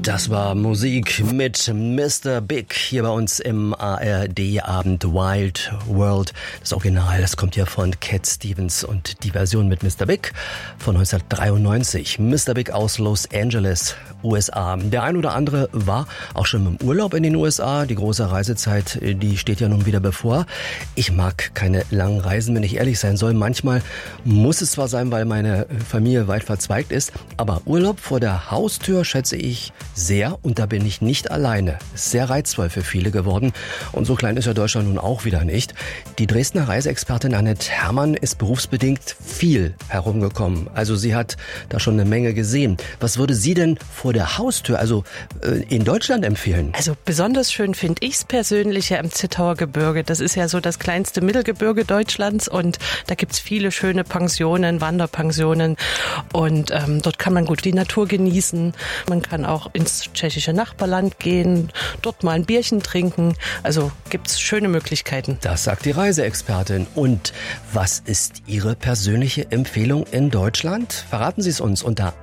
Das war Musik mit Mr. Big hier bei uns im ARD-Abend Wild World. Das Original, das kommt ja von Cat Stevens und die Version mit Mr. Big von 1993. Mr. Big aus Los Angeles, USA. Der ein oder andere war auch schon im Urlaub in den USA. Die große Reisezeit, die steht ja nun wieder bevor. Ich mag keine langen Reisen, wenn ich ehrlich sein soll. Manchmal muss es zwar sein, weil meine Familie weit verzweigt ist, aber Urlaub vor der Haustür schätze ich sehr, und da bin ich nicht alleine. Ist sehr reizvoll für viele geworden und so klein ist ja Deutschland nun auch wieder nicht. Die Dresdner Reiseexpertin Annette Herrmann ist berufsbedingt viel herumgekommen. Also sie hat da schon eine Menge gesehen. Was würde sie denn vor der Haustür, also in Deutschland empfehlen? Also besonders schön finde ich es persönlich ja im Zittauer Gebirge. Das ist ja so das kleinste Mittelgebirge Deutschlands und da gibt's viele schöne Pensionen, Wanderpensionen und dort kann man gut die Natur genießen. Man kann auch ins tschechische Nachbarland gehen, dort mal ein Bierchen trinken. Also gibt's schöne Möglichkeiten. Das sagt die Reiseexpertin. Und was ist Ihre persönliche Empfehlung in Deutschland? Verraten Sie es uns unter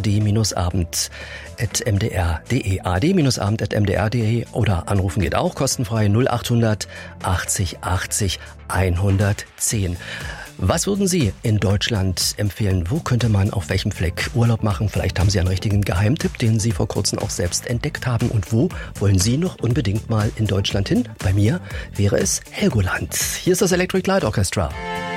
ard-abend@mdr.de. ard-abend@mdr.de oder anrufen geht auch kostenfrei 0800 80 80 110. Was würden Sie in Deutschland empfehlen? Wo könnte man auf welchem Fleck Urlaub machen? Vielleicht haben Sie einen richtigen Geheimtipp, den Sie vor kurzem auch selbst entdeckt haben. Und wo wollen Sie noch unbedingt mal in Deutschland hin? Bei mir wäre es Helgoland. Hier ist das Electric Light Orchestra.